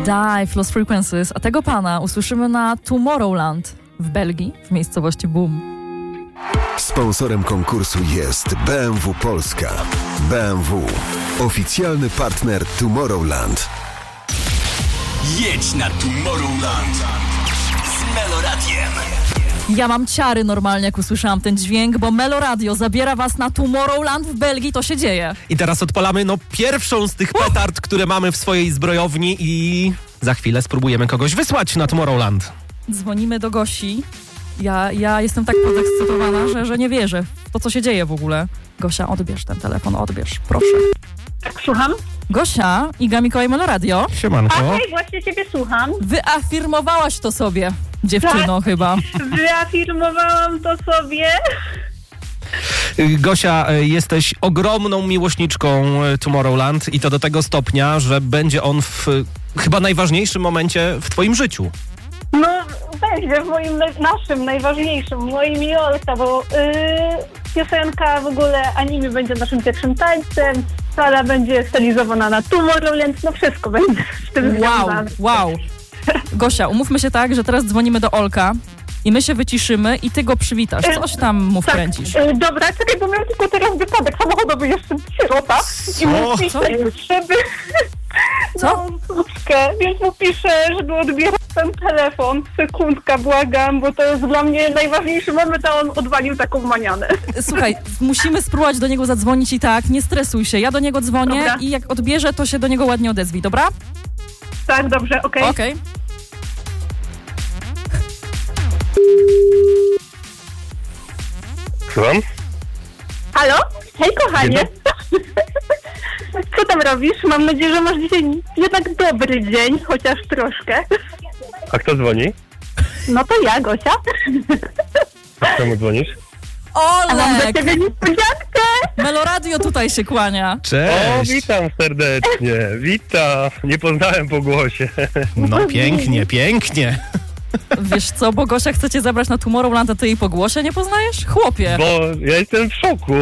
Dive, Lost Frequencies, a tego pana usłyszymy na Tomorrowland w Belgii, w miejscowości Boom. Sponsorem konkursu jest BMW Polska. BMW, oficjalny partner Tomorrowland. Jedź na Tomorrowland z Meloradiem. Ja mam ciary normalnie, jak usłyszałam ten dźwięk, bo Meloradio zabiera was na Tomorrowland w Belgii, to się dzieje. I teraz odpalamy pierwszą z tych petard, które mamy w swojej zbrojowni i za chwilę spróbujemy kogoś wysłać na Tomorrowland. Dzwonimy do Gosi. Ja jestem tak podekscytowana, że nie wierzę w to, co się dzieje w ogóle. Gosia, odbierz ten telefon, odbierz, proszę. Tak, słucham? Gosia, Iga Mikołaj, Meloradio. Siemanko. Okej, właśnie ciebie słucham. Wyafirmowałaś to sobie, dziewczyno, chyba. Wyafirmowałam to sobie. Gosia, jesteś ogromną miłośniczką Tomorrowland i to do tego stopnia, że będzie on w chyba najważniejszym momencie w twoim życiu. No, będzie w moim, naszym najważniejszym, moim i Olka, bo piosenka w ogóle anime będzie naszym pierwszym tańcem, sala będzie stylizowana na Tomorrowland, no wszystko będzie z tym związane. Wow. Gosia, umówmy się tak, że teraz dzwonimy do Olka i my się wyciszymy i ty go przywitasz. Coś tam mu wkręcisz. Dobra, czekaj, bo miał tylko teraz wypadek samochodowy, jeszcze sierota. I mu piszę, żeby... Co? No, słuczkę, więc mu piszę, żeby odbierał ten telefon. Sekundka, błagam, bo to jest dla mnie najważniejszy moment, a on odwalił taką manianę. Słuchaj, musimy spróbować do niego zadzwonić i tak, nie stresuj się. Ja do niego dzwonię. Dobra. I jak odbierze, to się do niego ładnie odezwij, dobra? Tak, dobrze, okej. Okej. Słucham? Halo? Hej, kochanie. Co tam robisz? Mam nadzieję, że masz dzisiaj jednak dobry dzień, chociaż troszkę. A kto dzwoni? No to ja, Gosia. A czemu dzwonisz? A mam dla Olek! ciebie niespodziankę. Meloradio tutaj się kłania. Cześć! O, witam serdecznie. Witam. Nie poznałem po głosie. No pięknie. Wiesz co, bo Gosia chce cię zabrać na Tomorrowland, a ty jej po głosie nie poznajesz? Chłopie! Bo ja jestem w szoku.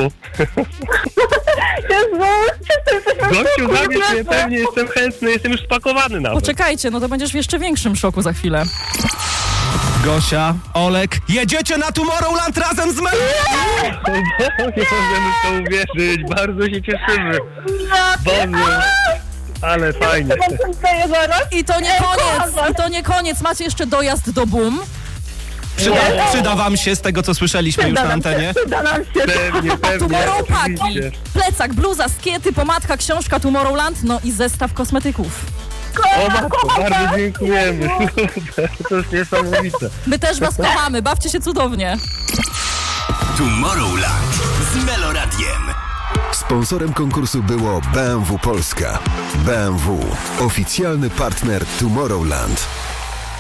Jezu, Gościu, zabierz mnie, pewnie jestem chętny, jestem już spakowany nawet. Poczekajcie, no to będziesz w jeszcze większym szoku za chwilę. Gosia, Olek, jedziecie na Tomorrowland razem z Meloradiem! Nie możemy w to uwierzyć, bardzo się cieszymy. Boże, ale fajnie. I to nie koniec, macie jeszcze dojazd do Boom. Przyda wam się z tego, co słyszeliśmy już na antenie? Przyda nam się. Pewnie, Tomorrow Paki, oczywiście. plecak, bluza, skiety, pomadka, książka Tomorrowland, no i zestaw kosmetyków. O matko, bardzo dziękujemy. Super, to jest niesamowite. My też was kochamy, bawcie się cudownie. Tomorrowland z Meloradiem. Sponsorem konkursu było BMW Polska. BMW, oficjalny partner Tomorrowland.